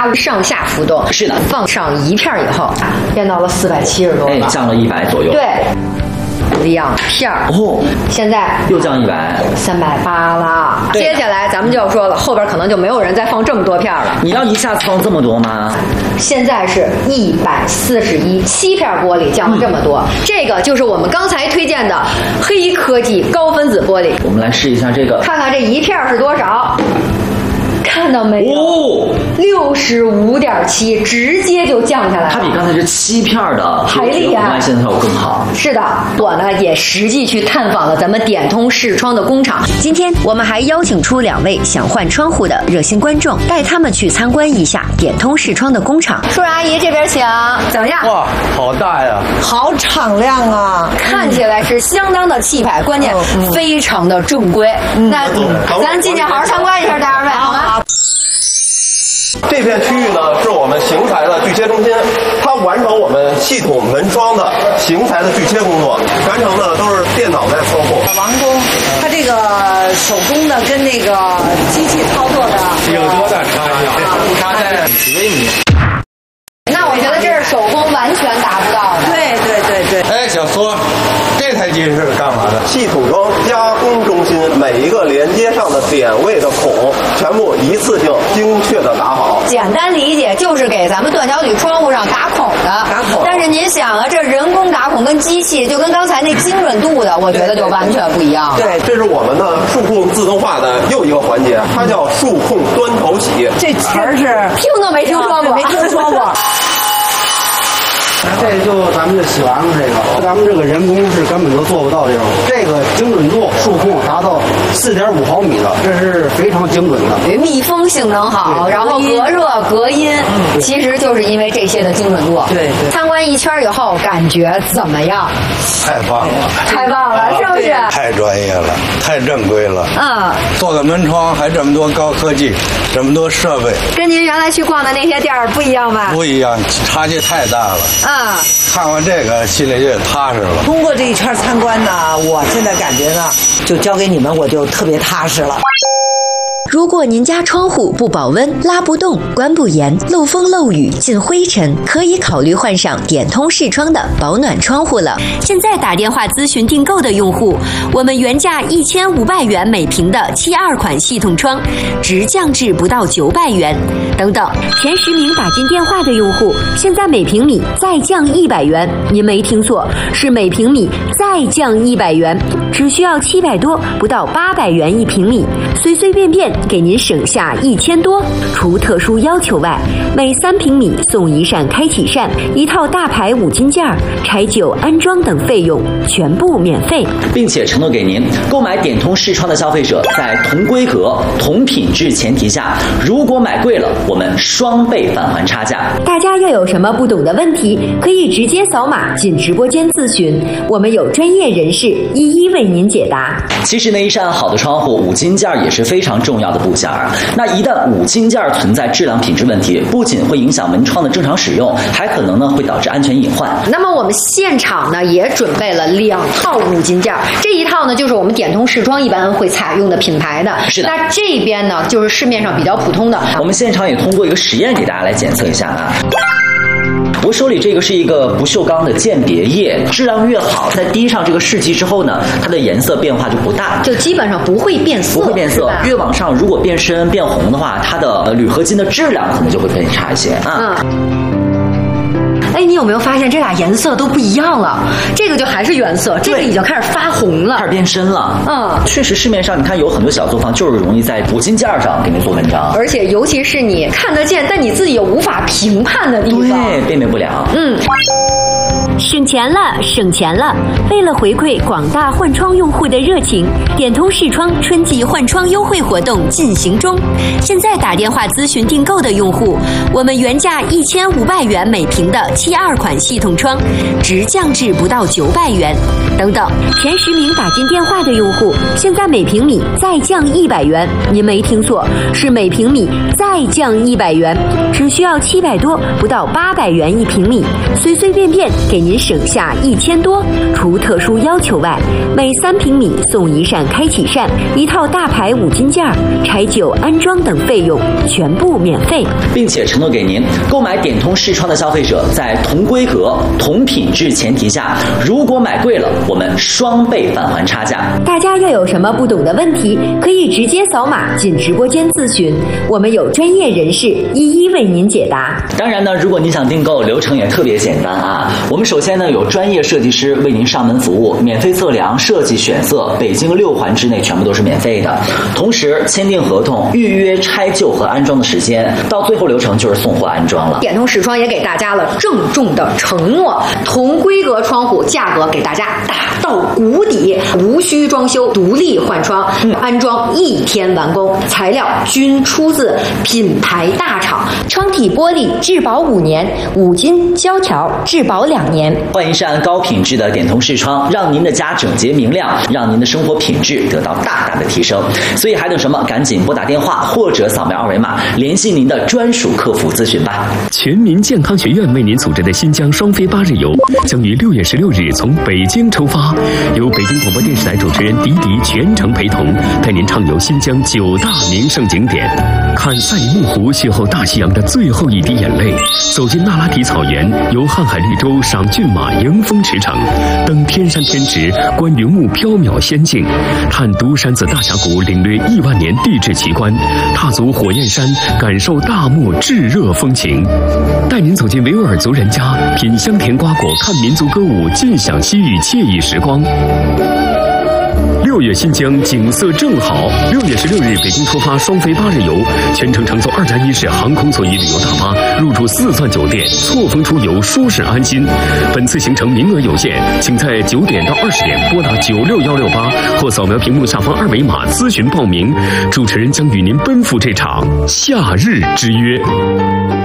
它上下浮动。 是的， 放上1片以后，变到了470多， 降了100左右。 对。2片哦， 现在又降100，380 了。接下来咱们就要说了，后边可能就没有人再放这么多片了。 你要一下子放这么多吗？ 现在是141，7片玻璃降了这么多，这个就是我们刚才推荐的黑科技高分子玻璃。 我们来试一下这个， 看看这1片是多少。看到没有？65.7，直接就降下来了。 它比刚才这7片的还厉害， 红外线效果更好。 是的，我呢也实际去探访了咱们点通视窗的工厂。 今天我们还邀请出2位想换窗户的热心观众，带他们去参观一下点通视窗的工厂。 叔叔阿姨这边请，怎么样？ 哇，好大呀， 好敞亮啊！ 看起来是相当的气派，关键非常的正规。那咱进去好好参观一下，大家们好吗？ 这片区域呢，是我们型材的锯切中心，它完成我们系统门窗的型材的锯切工作，全程呢都是电脑在操控。 王工，它这个手工的跟那个机器操作的有多大差异？差在几微米。 那我觉得这是手工完全达不到的。 对。 哎，小苏，这台机是干嘛的？ 系统装加工中心，每一个连接上的点位的孔，全部一次性精确的打好。 简单理解就是给咱们断桥铝窗户上打孔的。 打孔。 但是您想啊，这人工打孔跟机器，就跟刚才那精准度的，我觉得就完全不一样。 对， 这是我们的数控自动化的又一个环节，它叫数控端头洗。 这词儿是听都没听说过， 没听说过。 这就咱们就洗完了，咱们这个人工是根本都做不到这种，这个精准度数控达到4.5毫米的，这是非常精准的。 密封性能好，然后隔热隔音，其实就是因为这些的精准度。 对。 参观1圈以后，感觉怎么样？ 太棒了， 太棒了，是不是？ 太专业了，太正规了。做个门窗还这么多高科技，这么多设备， 跟您原来去逛的那些店儿不一样吧？ 不一样，差距太大了。看完这个心里就踏实了。 通过这一圈参观呢，我现在感觉呢，就交给你们，我就特别踏实了。 如果您家窗户不保温、拉不动、关不严、漏风漏雨、进灰尘，可以考虑换上点通视窗的保暖窗户了。 现在打电话咨询订购的用户，我们原价1500元每平的72款系统窗，直降至不到900元。等等，前10名打进电话的用户，现在每平米再降100元。您没听错，是每平米再降100元，只需要700多，不到800元1平米，随随便便给您省下1000多。除特殊要求外，每3平米送1扇开启扇，1套大牌5金件，柴酒、安装等费用全部免费， 并且承诺给您购买点通视窗的消费者，在同规格、同品质前提下，如果买贵了，我们双倍返还差价。 大家要有什么不懂的问题，可以直接扫码进直播间咨询，我们有专业人士一一为您解答。 其实呢，一扇好的窗户5金件也是非常重要的部件啊。那一旦5金件存在质量品质问题，不仅会影响门窗的正常使用，还可能呢会导致安全隐患。 那么我们现场呢也准备了2套5金件，这一套呢就是我们点通视窗一般会采用的品牌的。 是的。 那这边呢就是市面上比较普通的。 我们现场也通过一个实验给大家来检测一下啊。我手里这个是一个不锈钢的鉴别液，质量越好，在滴上这个试剂之后呢，它的颜色变化就不大， 就基本上不会变色， 不会变色。越往上，如果变深变红的话，它的铝合金的质量可能就会更差一些啊。 哎，你有没有发现这俩颜色都不一样了？这个就还是原色，这个已经开始发红了， 开始变深了。确实市面上你看有很多小作坊就是容易在5金件上给你做文章， 而且尤其是你看得见，但你自己又无法评判的地方， 对，辨别不了。 省钱了，省钱了！为了回馈广大换窗用户的热情，点通视窗春季换窗优惠活动进行中。现在打电话咨询订购的用户，我们原价1500元每平的72款系统窗，直降至不到900元。等等，前10名打进电话的用户，现在每平米再降100元。您没听错，是每平米再降100元，只需要700多，不到800元1平米，随随便便给您您省下1000多。除特殊要求外，每3平米送1扇开启扇、1套大牌5金件、拆旧安装等费用全部免费， 并且承诺给您购买点通视窗的消费者，在同规格、同品质前提下，如果买贵了，我们双倍返还差价。 大家要有什么不懂的问题，可以直接扫码进直播间咨询，我们有专业人士一一为您解答。 当然呢，如果你想订购，流程也特别简单啊。我们首先呢有专业设计师为您上门服务，免费测量、设计、选色，北京6环之内全部都是免费的。同时签订合同、预约拆旧和安装的时间，到最后流程就是送货安装了。 点通视窗也给大家了郑重的承诺，同规格窗户价格给大家打到谷底，无需装修，独立换窗，安装1天完工，材料均出自品牌大厂， 窗体玻璃质保5年，5金胶条质保2年。 换一扇高品质的点通视窗，让您的家整洁明亮，让您的生活品质得到大大的提升。所以还等什么？赶紧拨打电话或者扫描2维码，联系您的专属客服咨询吧。 全民健康学院为您组织的新疆双飞8日游，将于6月16日从北京出发，由北京广播电视台主持人迪迪全程陪同，带您畅游新疆9大名胜景点，看赛里木湖邂逅大西洋的最后一滴眼泪，走进那拉提草原，游瀚海绿洲赏骏马迎风驰骋，登天山天池观云雾缥缈仙境，探独山子大峡谷领略亿万年地质奇观，踏足火焰山感受大漠炙热风情，带您走进维吾尔族人家，品香甜瓜果，看民族歌舞，尽享西域惬意时光。6月新疆景色正好，6月16日北京出发双飞8日游，全程乘坐2+1式航空座椅旅游大巴，入住4钻酒店，错峰出游，舒适安心。本次行程名额有限，请在9点到20点拨打96168或扫描屏幕下方2维码咨询报名，主持人将与您奔赴这场夏日之约。